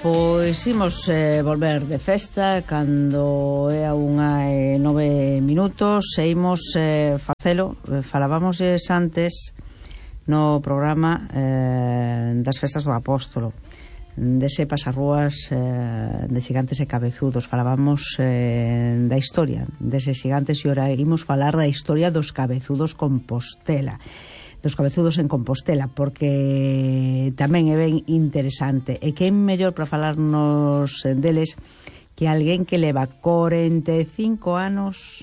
Pois imos volver de festa cando é a 1:09 e imos facelo. Falábamos antes no programa das festas do Apóstolo, dese pasarrúas de xigantes e cabezudos. Falábamos da historia deses xigantes e ora imos falar da historia dos cabezudos Compostela, dos cabezudos en Compostela, porque tamén é ben interesante. E que é mellor para falarnos deles que alguén que leva 45 anos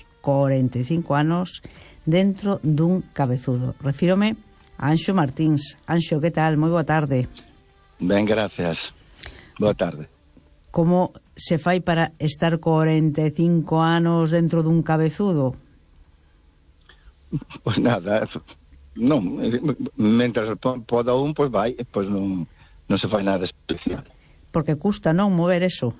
dentro dun cabezudo. Refírome a Anxo Martíns. Anxo, que tal? Moi boa tarde. Ben, gracias. Boa tarde. Como se fai para estar 45 anos dentro dun cabezudo? Pois nada, non, mentras poda un, pois vai, pois non se fai nada especial. Porque custa, non, mover eso?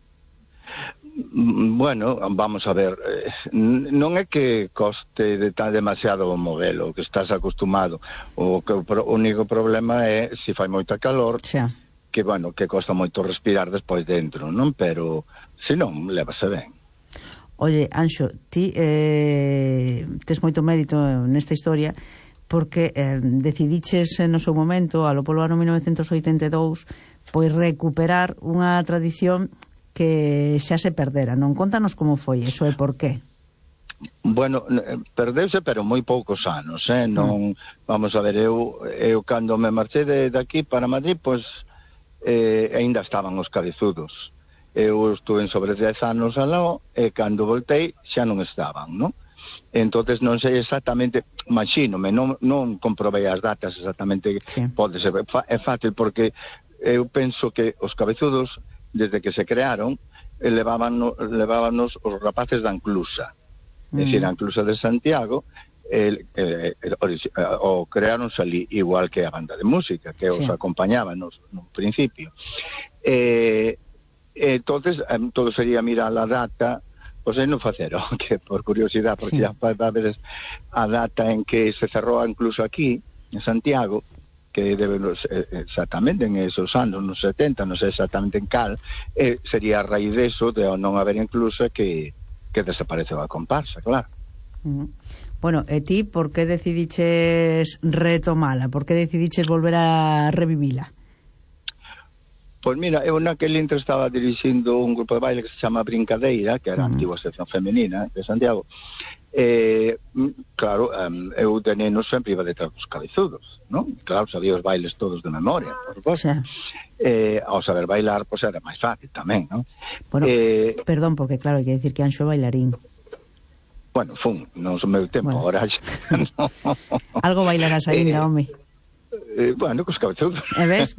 Bueno, vamos a ver, non é que coste demasiado movelo, que estás acostumado. O único problema é se fai moita calor, xa, que bueno, que costa moito respirar despois dentro, non? Pero se non, lévase ben. Oye, Anxo, ti tes moito mérito nesta historia, porque decidiches no seu momento, alo polo ano 1982, pois recuperar unha tradición que xa se perdera, non? Contanos como foi eso e por qué. Bueno, perdeuse, pero moi poucos anos, non, vamos a ver, eu cando me marchei de aquí para Madrid, pois aínda estaban os cabezudos. Eu estuve sobre 10 anos aló e cando voltei xa non estaban, non? Entonces non sei exactamente, imagínome, non comprobei as datas exactamente, sí. Pode ser, é fácil, porque eu penso que os cabezudos, desde que se crearon, levábanos os rapaces da Anclusa, é dicir, a Anclusa de Santiago, o creáronse ali, igual que a banda de música, que os acompañaba no principio. Entonces, todo sería mirar a data, pois aí non facero, que por curiosidade, porque xa vai haber a data en que se cerrou incluso aquí, en Santiago, que debe exactamente en esos anos, nos 70, non sei exactamente en cal, sería a raíz deso, de non haber incluso que desapareceu a comparsa, claro. Bueno, e ti, por que decidiches retomala? Por que decidiches volver a revivila? Pois mira, eu naquele intre estaba dirixindo un grupo de baile que se chama Brincadeira, que era a antigua sección femenina de Santiago. Claro, eu de neno sempre iba detrás dos cabezudos, non? Claro, sabía os bailes todos de memoria, por suposto. Ao saber bailar, pois era máis fácil tamén, non? Bueno, perdón, porque claro, hai que decir que Anxo é bailarín. Bueno, non son meu tempo, agora xa. Algo bailarás ainda, home. Bueno, cos cabezudos. Ves?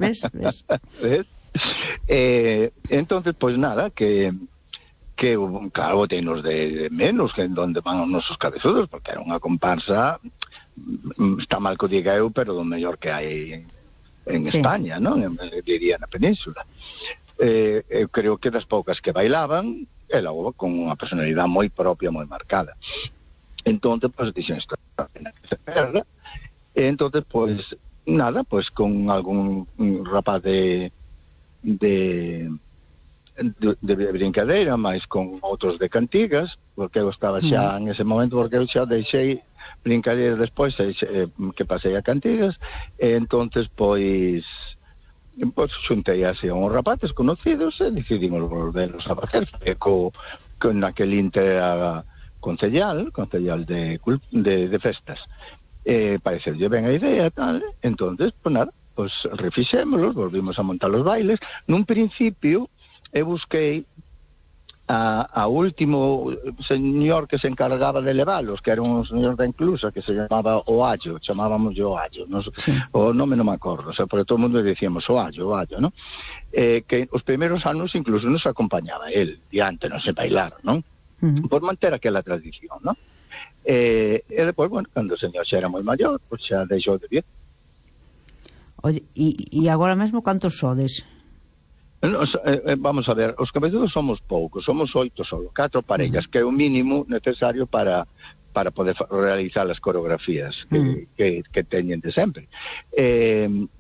Entonces, pois nada, que claro, boteinos de menos que onde van os nosos cabezudos, porque era unha comparsa, está mal que o diga eu, pero do mellor que hai en España, non? Diría na península. Eu creo que das poucas que bailaban, e logo con unha personalidade moi propia, moi marcada. Entonces, pois, dixen isto que se perda, e entonces, pois, nada, pois con algún rapaz de brincadeira, máis con outros de cantigas, porque eu estaba xa en ese momento, porque eu xa deixei brincadeira despois, que pasei a cantigas, e entonces pois xuntei así a uns rapaces conocidos e decidimos volverlos a facer, con aquel inter concellal de festas. Pareceulle ben a idea, tal, entonces, pois nada, pois refixémolos, volvimos a montar os bailes. Nun principio eu busquei a último señor que se encargaba de leválos, que era un señor da Inclusa, que se chamaba Oallo, chamábamos o Oallo, o nome non me acordo, pero todo o mundo decíamos Oallo, non? Que os primeiros anos incluso nos acompañaba el, diante, non se bailar, non? Por manter aquela tradición, non? E depois, bueno, cando o señor xa era moi maior, pois xa deixou de vir. Oye, e agora mesmo cantos sodes? Vamos a ver, os cabezudos somos poucos, somos 8 solo, 4 parellas, que é o mínimo necesario para poder realizar as coreografías que teñen de sempre.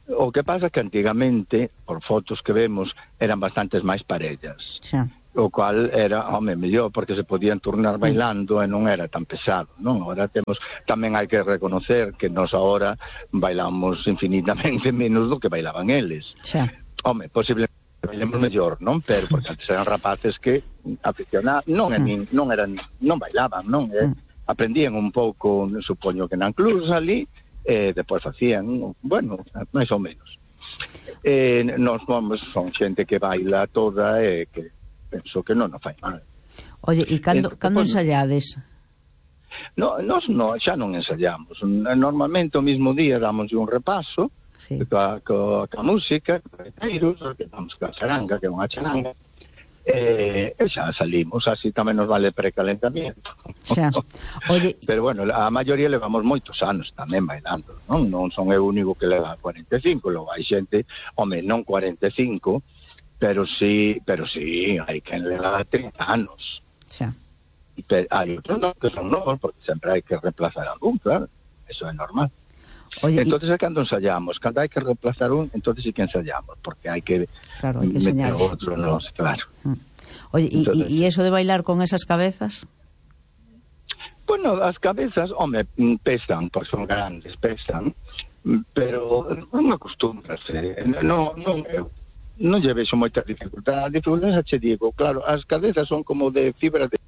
O que pasa que antigamente, por fotos que vemos, eran bastantes máis parellas. Xa. O cual era, mellor, porque se podían turnar bailando e non era tan pesado, non? Ahora temos, tamén hai que reconocer que nos agora bailamos infinitamente menos do que bailaban eles. Xa. Posiblemente bailemos mellor, non? Pero porque antes eran rapaces que aficionados, non bailaban, non? Aprendían un pouco, supoño que nan clubs ali, depois facían, bueno, máis ou menos. Nos son xente que baila toda e que penso que non fai mal. Oye, e cando ensayades? Nos xa non ensayamos. Normalmente o mismo día damos un repaso, sí, coa música, que damos coa charanga, que é unha charanga, e xa salimos, así tamén nos vale precalentamiento. Xa. Oye, pero bueno, a maioría levamos moitos anos tamén bailando, non son eu único que leva 45, logo hai xente, non 45, pero sí, hai quen leva 30 anos. Xa. Hai outros que son novos, porque sempre hai que reemplazar algún, claro, eso é normal. Oye, entonces é cando ensayamos, cando hai que reemplazar un, entonces sí que ensayamos, porque hai que, meter outro, claro. Oye, e eso de bailar con esas cabezas? Bueno, as cabezas, pesan, porque son grandes, pesan, pero non acostúmbrase, non lle vexo moita dificultad. A dificultad che digo, claro, as cabezas son como de fibra de...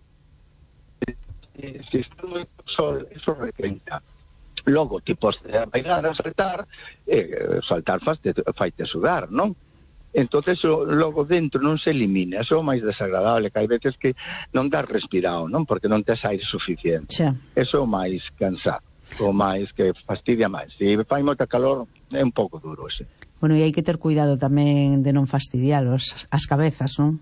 Se está moito sol, eso requenta. Logo, ti podes bailar, a saltar, saltar faite sudar, non? Entonces, logo dentro non se elimina, eso é o máis desagradable, que hai veces que non dás respirado, non? Porque non tes aire suficiente. Xa. Eso é o máis cansado, o máis que fastidia máis. Se fai moita calor, é un pouco duro ese. Bueno, e hai que ter cuidado tamén de non fastidialos as cabezas, non?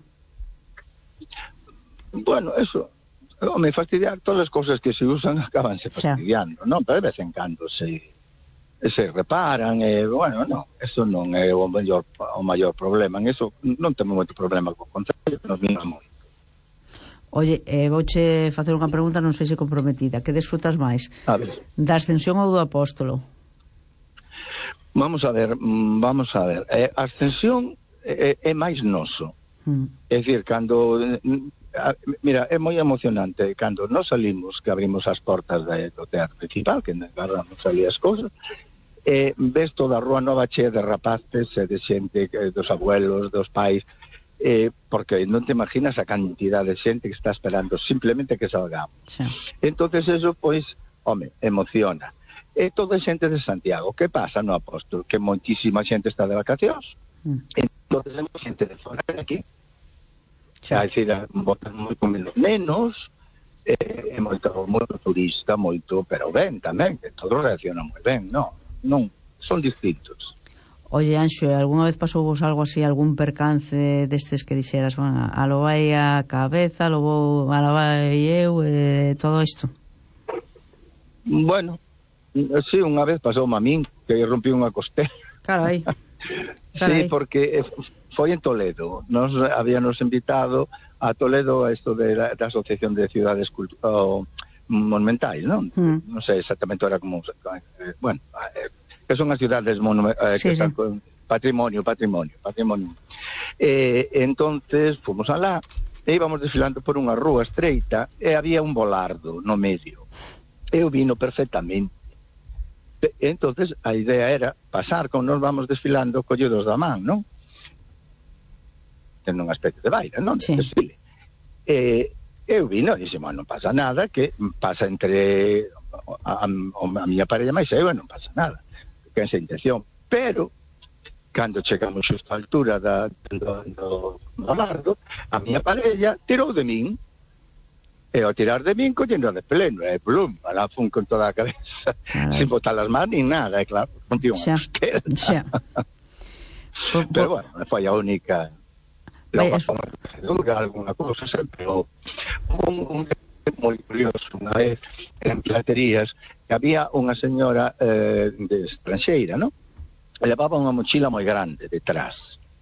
Bueno, eso... fastidiar todas as cousas que se usan acabanse fastidiando, non? Pero de vez en cando se reparan, bueno, non, eso non é o maior problema, en eso non temos moito problema co contrario, que nos vina moito. Oye, vouche facer unha pregunta, non sei se comprometida, que desfrutas máis? A ver. Da Ascensión ou do Apóstolo? Vamos a ver, a Ascensión é máis noso, é dicir, cando... Mira, é moi emocionante cando nos salimos, que abrimos as portas do teatro principal, que agarramos ali as cousas, ves toda a rúa nova chea de rapaces e de xente, dos abuelos, dos pais, porque non te imaginas a cantidad de xente que está esperando simplemente que salgamos. Sí. Entonces eso, pois, emociona. E toda xente de Santiago, que pasa no Apóstol? Que moitísima xente está de vacacións. Entonces hai xente de fora de aquí. É dicir, botan moito menos, moito turista, pero ben tamén, que todos reaccionan moi ben, non, son distintos. Oye, Anxo, alguna vez pasou vos algo así, algún percance destes que dixeras, bueno, a lo vai a cabeza, a lo vai eu, todo isto? Bueno, sí, unha vez pasou a min, que rompí unha costela. Carai. Sí, porque foi en Toledo. Nos habíamos invitado a Toledo a esto de la Asociación de Ciudades Monumentais, non? Non sei exactamente era como... bueno, que son as cidades que están con patrimonio. Entonces, fomos alá, e íbamos desfilando por unha rúa estreita, e había un volardo no medio. Eu vino perfectamente. Entonces, a idea era pasar, como nos vamos desfilando, colledos da man, non? En unha especie de baile, non? Sí. Desfile. Eu vino e dixemos, non pasa nada, que pasa entre a miña parella máis eu, non pasa nada, que é esa intención. Pero, cando chegamos xusto á altura do bardo, a miña parella tirou de min, e ao tirar de min, collendo de pleno, e plum, alá fun con toda a cabeza, sin botar as mans ni nada, e claro, rompí unha costela. Pero bueno, foi a única... alguna cosa, pero un moi curioso unha vez en Platerías que había unha señora de estranxeira, non? Levaba unha mochila moi grande detrás,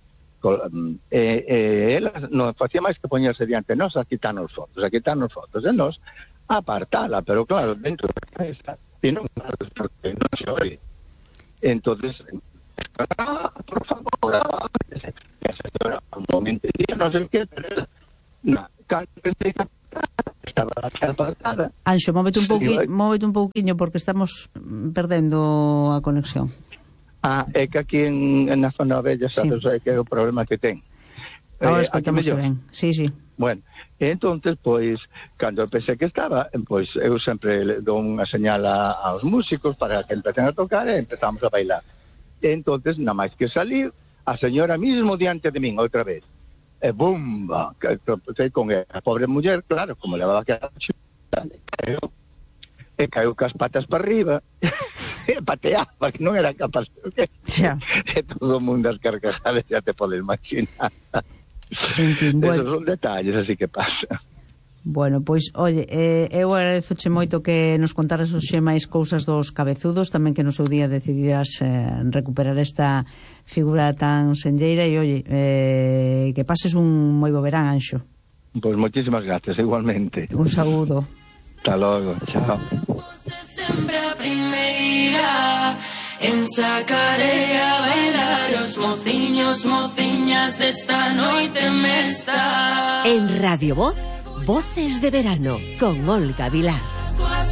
ela non facía máis que poñerse diante nós a quitarnos fotos, e nós a apartala, pero claro, dentro da cabeza e non, porque non se oi. Entonces por favor, esa señora, un momento, no sé qué, pero cando pensei que estaba apartada. Anxo, móvete un pouquiño porque estamos perdendo a conexión. É que aquí na zona bella, sabes, sí. Que é o problema que ten. Ahora escoitamos ben. Sí. Bueno, entonces, pois, cando pensei que estaba, pois, eu sempre dou unha señal aos músicos para que empecen a tocar e empezamos a bailar. Entonces, nada máis que salir, a señora mismo diante de min, outra vez. E bomba, que tropecei con a pobre muller, claro, como levaba que caiu cas patas para arriba e pateaba, que non era capaz e todo o mundo as carcajadas, ya te podes imaginar. En fin, esos son detalles, así que pasa. Bueno, pois, oye, eu agradezoche moito que nos contaras hoxe máis cousas dos cabezudos, tamén que no seu día decidiras recuperar esta figura tan senlleira e, oye, que pases un moi bo verán, Anxo. Pois moitísimas gracias, igualmente. Un saúdo. Hasta logo, chao. Sempre a primeira en sacarei a bailar os mociños, mociñas desta noite mesta. En Radio Voz, Voces de Verano, con Olga Vilar.